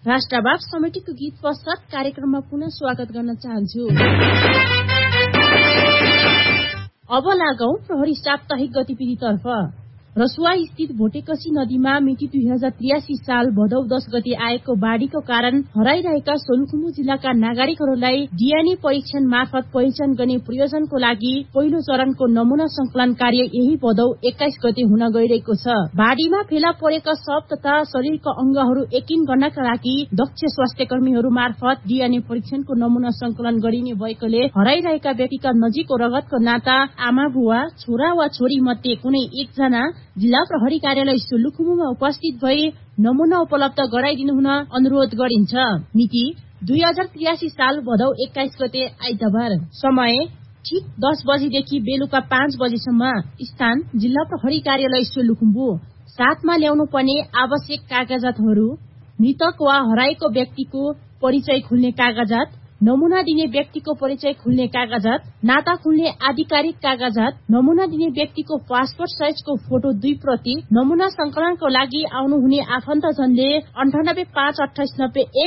राष्ट्रवाद समितिको गीत पश्चात कार्यक्रममा पुनः स्वागत गर्न चाहन्छु। अब लागौं प्रहरी साप्ताहिक गतिविधितर्फ। रसुवा स्थित भोटेकसी नदीमा मिति 2083 साल भदौ 10 गते आएको बाढ़ीको कारण हराइरहेका सोलुखुम्बु जिल्लाका नागरिकहरूलाई डीएनए परीक्षण मार्फत पहिचान गर्ने प्रयोजनको लागि पहिलो चरणको नमूना संकलन कार्य यही भदौ 21 गते हुन गइरहेको छ। बाढ़ीमा फेला परेका शव तथा शरीरका अंगहरू यकिन गर्नका लागि दक्ष स्वास्थ्य कर्मीहरू मार्फत डीएनए परीक्षणको नमूना संकलन गरिने भएकोले हराइरहेका व्यक्तिका नजिकको रगतको नाता आमा बुवा छोरा वा छोरी मध्ये कुनै एकजना जिल्ला प्रहरी कार्यालय सोलुखुम्बुमा उपस्थित भई नमूना उपलब्ध गराइदिनु हुन अनुरोध गरिन्छ। मिति 2083 साल भदौ 21 गते आइतबार। समय ठीक 10 बजेदेखि बेलुका 5 बजेसम्म। स्थान जिल्ला प्रहरी कार्यालय सोलुखुम्बु। साथमा ल्याउनु पर्ने आवश्यक कागजातहरू: मृतक वा हराएको व्यक्तिको परिचय खुल्ने कागजात, नमूना दिने व्यक्तिको परिचय खुल्ने कागजात, नाता खुल्ने आधिकारिक कागजात, नमूना दिने व्यक्तिको पासपोर्ट साइजको फोटो 2 प्रति, नमूना संकलनको लागि आउनुहुने आफन्तजनले 98 5 28 90